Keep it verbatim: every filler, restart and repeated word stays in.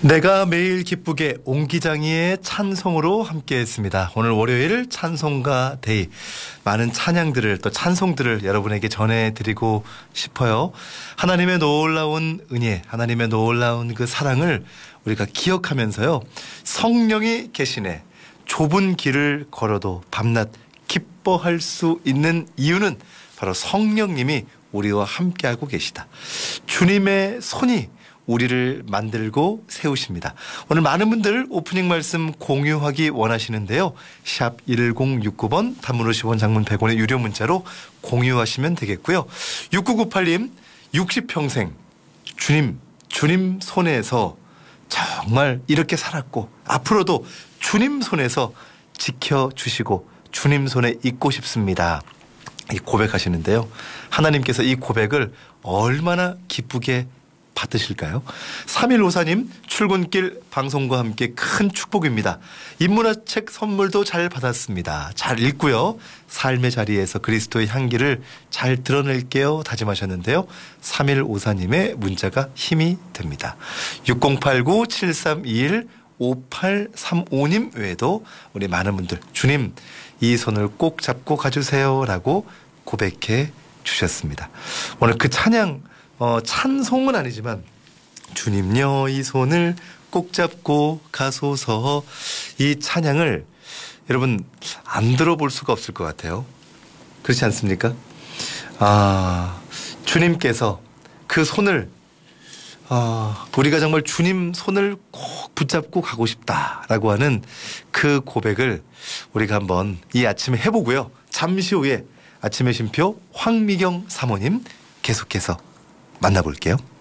내가 매일 기쁘게 옹기장이의 찬송으로 함께했습니다. 오늘 월요일 찬송가 데이, 많은 찬양들을 또 찬송들을 여러분에게 전해드리고 싶어요. 하나님의 놀라운 은혜, 하나님의 놀라운 그 사랑을 우리가 기억하면서요, 성령이 계시네, 좁은 길을 걸어도 밤낮 기뻐할 수 있는 이유는 바로 성령님이 우리와 함께하고 계시다. 주님의 손이 우리를 만들고 세우십니다. 오늘 많은 분들 오프닝 말씀 공유하기 원하시는데요. 샵 일공육구 번 단문 오십 원 장문 백 원의 유료 문자로 공유하시면 되겠고요. 육구구팔 님 육십 평생 주님 주님 손에서 정말 이렇게 살았고 앞으로도 주님 손에서 지켜주시고 주님 손에 있고 싶습니다. 이 고백하시는데요. 하나님께서 이 고백을 얼마나 기쁘게 받으실까요? 삼일오사 님 출근길 방송과 함께 큰 축복입니다. 인문화책 선물도 잘 받았습니다. 잘 읽고요. 삶의 자리에서 그리스도의 향기를 잘 드러낼게요 다짐하셨는데요. 삼일오사 님의 문자가 힘이 됩니다. 육공팔구 칠삼이일 오팔삼오 님 외에도 우리 많은 분들 주님 이 손을 꼭 잡고 가주세요 라고 고백해 주셨습니다. 오늘 그 찬양 어, 찬송은 아니지만 주님여 이 손을 꼭 잡고 가소서, 이 찬양을 여러분 안 들어볼 수가 없을 것 같아요. 그렇지 않습니까? 아, 주님께서 그 손을 아, 우리가 정말 주님 손을 꼭 붙잡고 가고 싶다라고 하는 그 고백을 우리가 한번 이 아침에 해보고요. 잠시 후에 아침의 쉼표 황미경 사모님 계속해서 만나볼게요.